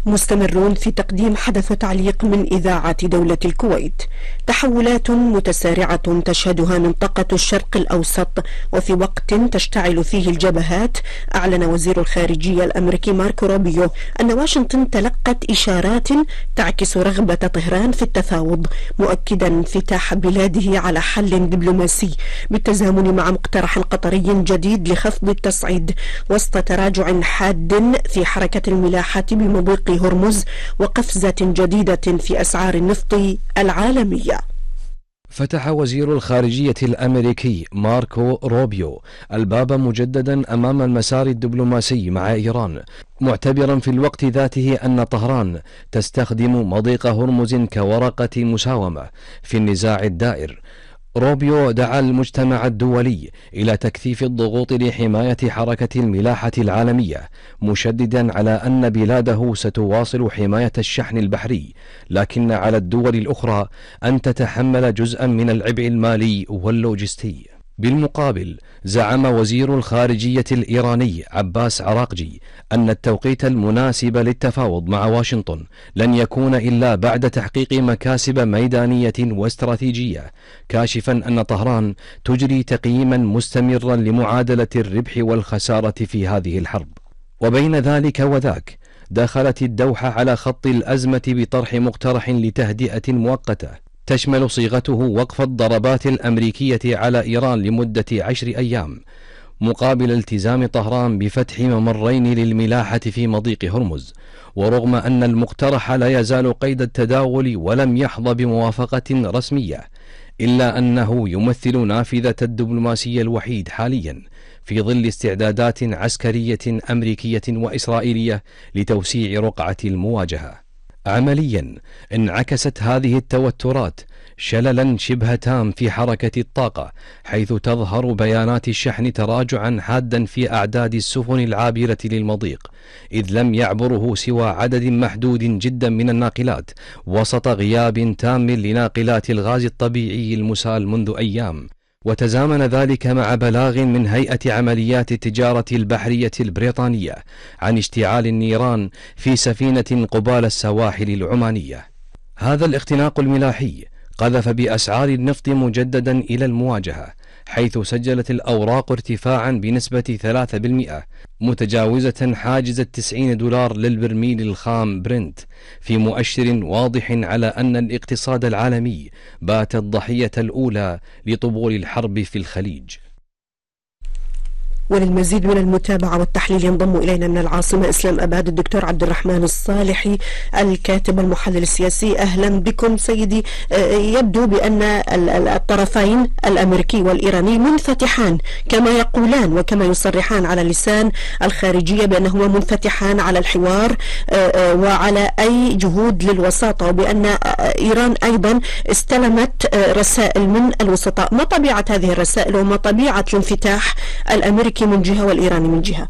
مستمرون في تقديم حدث تعليق من إذاعة دولة الكويت. تحولات متسارعة تشهدها منطقة الشرق الأوسط وفي وقت تشتعل فيه الجبهات. أعلن وزير الخارجية الأمريكي ماركو روبيو أن واشنطن تلقت إشارات تعكس رغبة طهران في التفاوض، مؤكدا انفتاح بلاده على حل دبلوماسي بالتزامن مع مقترح قطري جديد لخفض التصعيد وسط تراجع حاد في حركة الملاحة بمضيق هرمز وقفزة جديدة في أسعار النفط العالمية. فتح وزير الخارجية الأمريكي ماركو روبيو الباب مجددا أمام المسار الدبلوماسي مع إيران، معتبرا في الوقت ذاته أن طهران تستخدم مضيق هرمز كورقة مساومة في النزاع الدائر. روبيو دعا المجتمع الدولي إلى تكثيف الضغوط لحماية حركة الملاحة العالمية، مشددا على أن بلاده ستواصل حماية الشحن البحري، لكن على الدول الأخرى أن تتحمل جزءا من العبء المالي واللوجستي. بالمقابل، زعم وزير الخارجية الإيراني عباس عراقجي أن التوقيت المناسب للتفاوض مع واشنطن لن يكون إلا بعد تحقيق مكاسب ميدانية واستراتيجية، كاشفا أن طهران تجري تقييما مستمرا لمعادلة الربح والخسارة في هذه الحرب. وبين ذلك وذاك دخلت الدوحة على خط الأزمة بطرح مقترح لتهدئة مؤقتة تشمل صيغته وقف الضربات الأمريكية على إيران لمدة 10 أيام مقابل التزام طهران بفتح ممرين للملاحة في مضيق هرمز. ورغم أن المقترح لا يزال قيد التداول ولم يحظى بموافقة رسمية، إلا أنه يمثل نافذة الدبلوماسية الوحيد حاليا في ظل استعدادات عسكرية أمريكية وإسرائيلية لتوسيع رقعة المواجهة. عمليا انعكست هذه التوترات شللا شبه تام في حركة الطاقة، حيث تظهر بيانات الشحن تراجعا حادا في أعداد السفن العابرة للمضيق، إذ لم يعبره سوى عدد محدود جدا من الناقلات وسط غياب تام لناقلات الغاز الطبيعي المسال منذ أيام. وتزامن ذلك مع بلاغ من هيئة عمليات التجارة البحرية البريطانية عن اشتعال النيران في سفينة قبال السواحل العمانية. هذا الاختناق الملاحي قذف بأسعار النفط مجددا إلى المواجهة، حيث سجلت الأوراق ارتفاعا بنسبة 3% متجاوزة حاجز $90 للبرميل الخام برنت، في مؤشر واضح على أن الاقتصاد العالمي بات الضحية الأولى لطبول الحرب في الخليج. وللمزيد من المتابعة والتحليل ينضم إلينا من العاصمة إسلام أباد الدكتور عبد الرحمن الصالحي الكاتب المحلل السياسي. أهلا بكم سيدي. يبدو بأن الطرفين الأمريكي والإيراني منفتحان كما يقولان وكما يصرحان على لسان الخارجية بأنهما منفتحان على الحوار وعلى أي جهود للوساطة، وبأن إيران أيضا استلمت رسائل من الوسطاء. ما طبيعة هذه الرسائل وما طبيعة الانفتاح الأمريكي من جهة والإيراني من جهة؟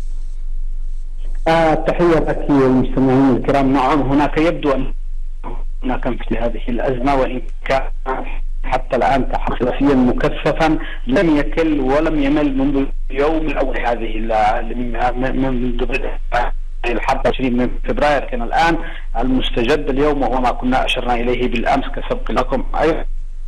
تحية لك والمستمعين الكرام. نعم، هناك يبدو أن هناك مثل هذه الأزمة، وإن كان حتى الآن تحقيقيا مكثفا لم يكل ولم يمل منذ اليوم الأول هذه منذ بدء الحرب 20 من فبراير. كان الآن المستجد اليوم وهو ما كنا أشرنا إليه بالأمس كسبق لكم أيضا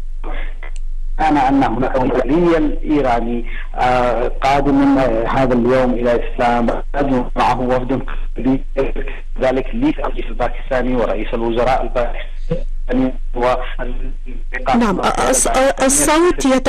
أن هناك ولي إيراني قادم هذا اليوم إلى إسلام، معه وفد كبير ذلك للرئيس الباكستاني ورئيس الوزراء الباكستاني. نعم، الصوت